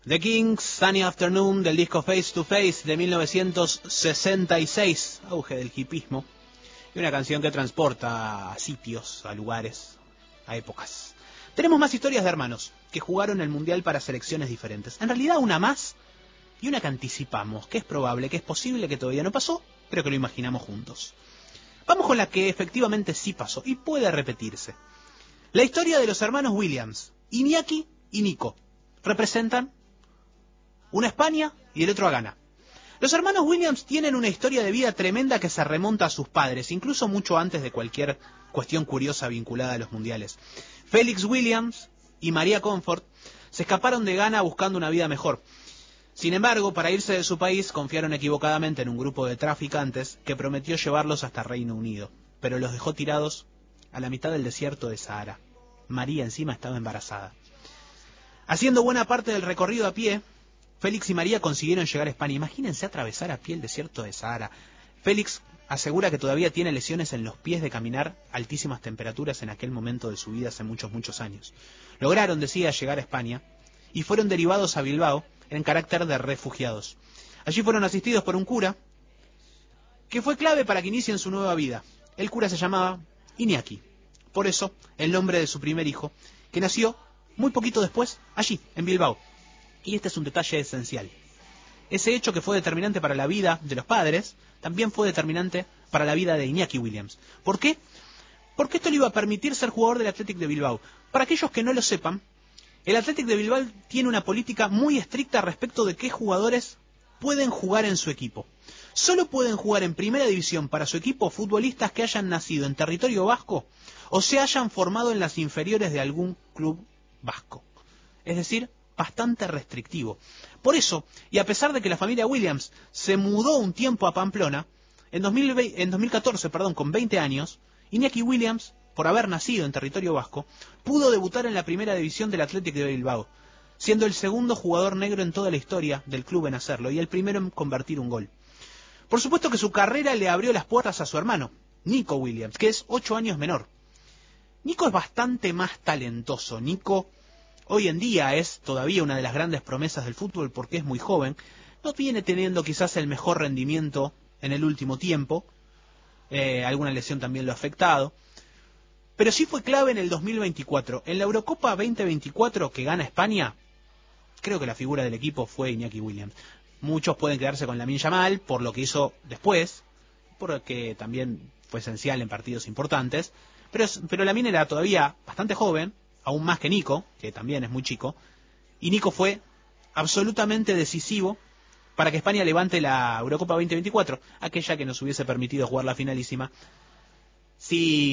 The Kings, Sunny Afternoon, del disco Face to Face de 1966, auge del hipismo, y una canción que transporta a sitios, a lugares, a épocas. Tenemos más historias de hermanos que jugaron el Mundial para selecciones diferentes. En realidad una más y una que anticipamos, que es probable, que es posible, que todavía no pasó, pero que lo imaginamos juntos. Vamos con la que efectivamente sí pasó y puede repetirse. La historia de los hermanos Williams, Iñaki y Nico, representan una España y el otro a Ghana. Los hermanos Williams tienen una historia de vida tremenda que se remonta a sus padres, incluso mucho antes de cualquier cuestión curiosa vinculada a los mundiales. Félix Williams y María Comfort se escaparon de Ghana buscando una vida mejor. Sin embargo, para irse de su país, confiaron equivocadamente en un grupo de traficantes que prometió llevarlos hasta Reino Unido, pero los dejó tirados a la mitad del desierto de Sahara. María encima estaba embarazada. Haciendo buena parte del recorrido a pie, Félix y María consiguieron llegar a España. Imagínense atravesar a pie el desierto de Sahara. Félix asegura que todavía tiene lesiones en los pies de caminar a altísimas temperaturas en aquel momento de su vida hace muchos años. Lograron, decía, llegar a España y fueron derivados a Bilbao en carácter de refugiados. Allí fueron asistidos por un cura que fue clave para que inicien su nueva vida. El cura se llamaba Iñaki. Por eso, el nombre de su primer hijo, que nació muy poquito después, allí, en Bilbao. Y este es un detalle esencial. Ese hecho que fue determinante para la vida de los padres, también fue determinante para la vida de Iñaki Williams. ¿Por qué? Porque esto le iba a permitir ser jugador del Athletic de Bilbao. Para aquellos que no lo sepan, el Athletic de Bilbao tiene una política muy estricta respecto de qué jugadores pueden jugar en su equipo. Solo pueden jugar en primera división para su equipo futbolistas que hayan nacido en territorio vasco o se hayan formado en las inferiores de algún club vasco. Es decir, bastante restrictivo. Por eso, y a pesar de que la familia Williams se mudó un tiempo a Pamplona, en 2014, con 20 años, Iñaki Williams, por haber nacido en territorio vasco, pudo debutar en la primera división del Athletic de Bilbao, siendo el segundo jugador negro en toda la historia del club en hacerlo y el primero en convertir un gol. Por supuesto que su carrera le abrió las puertas a su hermano, Nico Williams, que es 8 años menor. Nico es bastante más talentoso. Nico hoy en día es todavía una de las grandes promesas del fútbol porque es muy joven. No viene teniendo quizás el mejor rendimiento en el último tiempo. Alguna lesión también lo ha afectado. Pero sí fue clave en el 2024. En la Eurocopa 2024 que gana España, creo que la figura del equipo fue Iñaki Williams. Muchos pueden quedarse con Lamine Yamal por lo que hizo después, porque también fue esencial en partidos importantes. Pero Lamine era todavía bastante joven, aún más que Nico, que también es muy chico, y Nico fue absolutamente decisivo para que España levante la Eurocopa 2024, aquella que nos hubiese permitido jugar la finalísima si